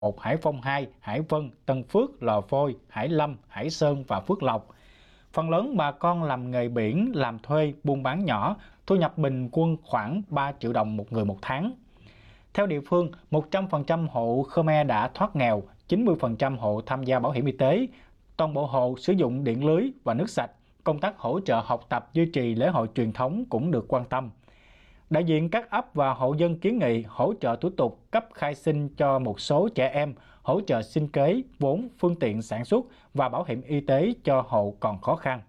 1, Hải Phong 2, Hải Vân, Tân Phước, Lò Vôi, Hải Lâm, Hải Sơn và Phước Lộc. Phần lớn bà con làm nghề biển, làm thuê, buôn bán nhỏ, thu nhập bình quân khoảng 3 triệu đồng một người một tháng. Theo địa phương, 100% hộ Khmer đã thoát nghèo, 90% hộ tham gia bảo hiểm y tế, toàn bộ hộ sử dụng điện lưới và nước sạch. Công tác hỗ trợ học tập, duy trì lễ hội truyền thống cũng được quan tâm. Đại diện các ấp và hộ dân kiến nghị hỗ trợ thủ tục cấp khai sinh cho một số trẻ em, hỗ trợ sinh kế, vốn, phương tiện sản xuất và bảo hiểm y tế cho hộ còn khó khăn.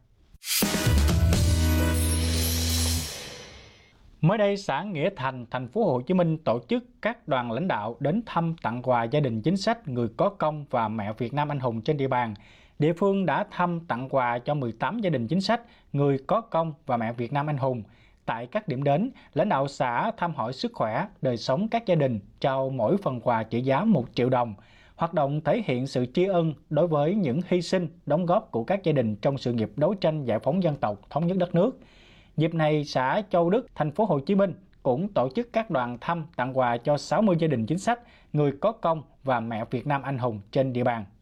Mới đây, xã Nghĩa Thành, thành phố Hồ Chí Minh tổ chức các đoàn lãnh đạo đến thăm tặng quà gia đình chính sách, người có công và mẹ Việt Nam anh hùng trên địa bàn. Địa phương đã thăm tặng quà cho 18 gia đình chính sách, người có công và mẹ Việt Nam anh hùng. Tại các điểm đến, lãnh đạo xã thăm hỏi sức khỏe, đời sống các gia đình, trao mỗi phần quà trị giá 1 triệu đồng. Hoạt động thể hiện sự tri ân đối với những hy sinh, đóng góp của các gia đình trong sự nghiệp đấu tranh giải phóng dân tộc, thống nhất đất nước. Dịp này, xã Châu Đức, thành phố Hồ Chí Minh cũng tổ chức các đoàn thăm tặng quà cho 60 gia đình chính sách, người có công và mẹ Việt Nam anh hùng trên địa bàn.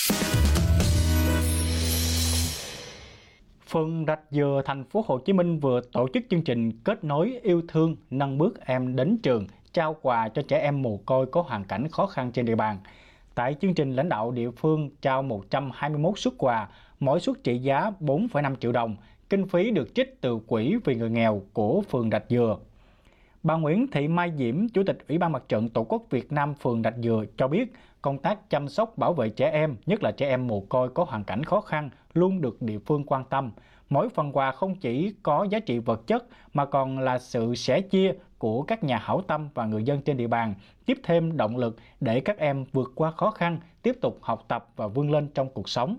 Phường Rạch Dừa, thành phố Hồ Chí Minh vừa tổ chức chương trình kết nối yêu thương nâng bước em đến trường, trao quà cho trẻ em mồ côi có hoàn cảnh khó khăn trên địa bàn. Tại chương trình, lãnh đạo địa phương trao 121 suất quà, mỗi suất trị giá 4,5 triệu đồng. Kinh phí được trích từ quỹ vì người nghèo của phường Rạch Dừa. Bà Nguyễn Thị Mai Diễm, Chủ tịch Ủy ban Mặt trận Tổ quốc Việt Nam phường Rạch Dừa cho biết, công tác chăm sóc bảo vệ trẻ em, nhất là trẻ em mồ côi có hoàn cảnh khó khăn, luôn được địa phương quan tâm. Mỗi phần quà không chỉ có giá trị vật chất mà còn là sự sẻ chia của các nhà hảo tâm và người dân trên địa bàn, tiếp thêm động lực để các em vượt qua khó khăn, tiếp tục học tập và vươn lên trong cuộc sống.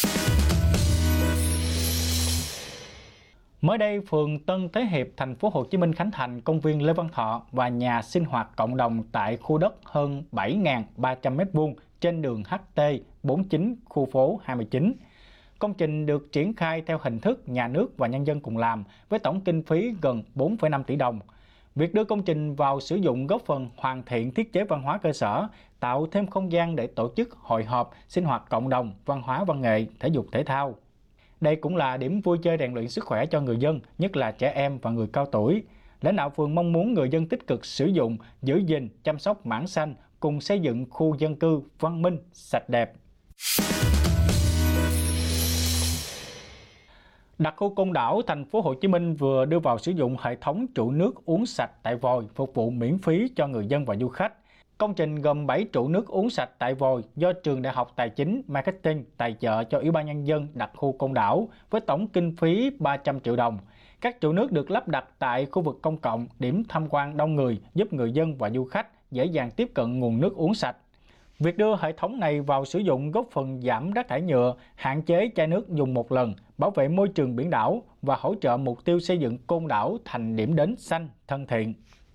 Mới đây, phường Tân Thế Hiệp, thành phố Hồ Chí Minh khánh thành công viên Lê Văn Thọ và nhà sinh hoạt cộng đồng tại khu đất hơn 7.300 m² trên đường HT 49, khu phố 29. Công trình được triển khai theo hình thức nhà nước và nhân dân cùng làm với tổng kinh phí gần 4,5 tỷ đồng. Việc đưa công trình vào sử dụng góp phần hoàn thiện thiết chế văn hóa cơ sở, tạo thêm không gian để tổ chức hội họp, sinh hoạt cộng đồng, văn hóa văn nghệ, thể dục thể thao. Đây cũng là điểm vui chơi rèn luyện sức khỏe cho người dân, nhất là trẻ em và người cao tuổi. Lãnh đạo phường mong muốn người dân tích cực sử dụng, giữ gìn, chăm sóc mảng xanh, cùng xây dựng khu dân cư văn minh, sạch đẹp. Đặc khu Côn Đảo, thành phố Hồ Chí Minh vừa đưa vào sử dụng hệ thống trụ nước uống sạch tại vòi phục vụ miễn phí cho người dân và du khách. Công trình gồm 7 trụ nước uống sạch tại vòi do Trường Đại học Tài chính Marketing tài trợ cho Ủy ban Nhân dân đặc khu Côn Đảo với tổng kinh phí 300 triệu đồng. Các trụ nước được lắp đặt tại khu vực công cộng, điểm tham quan đông người, giúp người dân và du khách dễ dàng tiếp cận nguồn nước uống sạch. Việc đưa hệ thống này vào sử dụng góp phần giảm rác thải nhựa, hạn chế chai nước dùng một lần, bảo vệ môi trường biển đảo và hỗ trợ mục tiêu xây dựng Côn Đảo thành điểm đến xanh, thân thiện.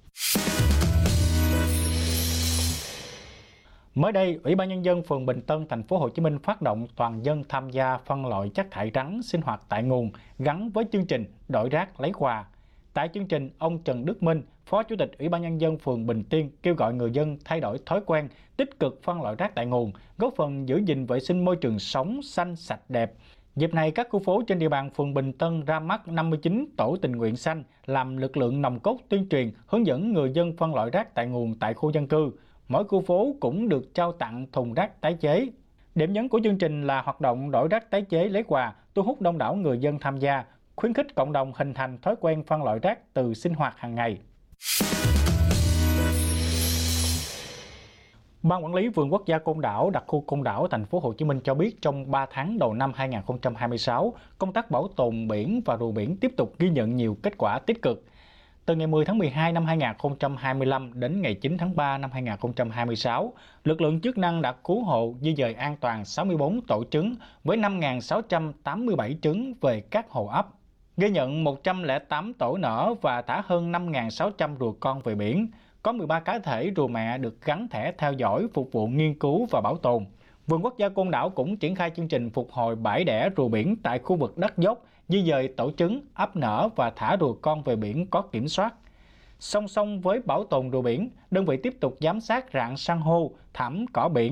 Mới đây, Ủy ban Nhân dân phường Bình Tân, thành phố Hồ Chí Minh phát động toàn dân tham gia phân loại chất thải rắn sinh hoạt tại nguồn gắn với chương trình đổi rác lấy quà. Tại chương trình, ông Trần Đức Minh, Phó Chủ tịch Ủy ban Nhân dân phường Bình Tiên kêu gọi người dân thay đổi thói quen, tích cực phân loại rác tại nguồn, góp phần giữ gìn vệ sinh môi trường sống xanh sạch đẹp. Dịp này, các khu phố trên địa bàn phường Bình Tân ra mắt 59 tổ tình nguyện xanh làm lực lượng nòng cốt tuyên truyền, hướng dẫn người dân phân loại rác tại nguồn tại khu dân cư. Mỗi khu phố cũng được trao tặng thùng rác tái chế. Điểm nhấn của chương trình là hoạt động đổi rác tái chế lấy quà, thu hút đông đảo người dân tham gia, khuyến khích cộng đồng hình thành thói quen phân loại rác từ sinh hoạt hàng ngày. Ban quản lý Vườn Quốc gia Côn Đảo, đặc khu Côn Đảo, thành phố Hồ Chí Minh cho biết trong 3 tháng đầu năm 2026, công tác bảo tồn biển và rùa biển tiếp tục ghi nhận nhiều kết quả tích cực. Từ ngày 10 tháng 12 năm 2025 đến ngày 9 tháng 3 năm 2026, lực lượng chức năng đã cứu hộ di dời an toàn 64 tổ trứng với 5.687 trứng về các hồ ấp, ghi nhận 108 tổ nở và thả hơn 5.600 rùa con về biển. Có 13 cá thể rùa mẹ được gắn thẻ theo dõi phục vụ nghiên cứu và bảo tồn. Vườn Quốc gia Côn Đảo cũng triển khai chương trình phục hồi bãi đẻ rùa biển tại khu vực đất dốc, di dời tổ trứng, ấp nở và thả rùa con về biển có kiểm soát. Song song với bảo tồn rùa biển, đơn vị tiếp tục giám sát rạn san hô, thảm cỏ biển